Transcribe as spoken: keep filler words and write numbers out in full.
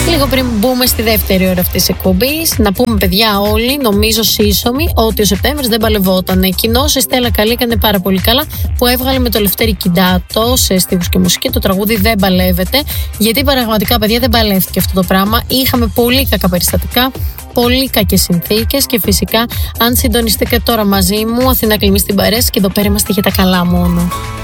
Λίγο πριν μπούμε στη δεύτερη ώρα αυτής της εκπομπής, να πούμε, παιδιά, όλοι, νομίζω σύσσωμοι, ότι ο Σεπτέμβρης δεν παλευότανε. Κοινώς η Στέλλα Καλή έκανε πάρα πολύ καλά που έβγαλε με το Λευτέρη Κιντάτο σε στίχους και μουσική το τραγούδι Δεν Παλεύεται. Γιατί πραγματικά, παιδιά, δεν παλεύτηκε αυτό το πράγμα. Είχαμε πολύ κακά περιστατικά, πολύ κακές συνθήκες και φυσικά, αν συντονιστείτε και τώρα μαζί μου, Αθηνά Κλιμή στην παρέα και εδώ πέρα είμαστε για τα καλά μόνο.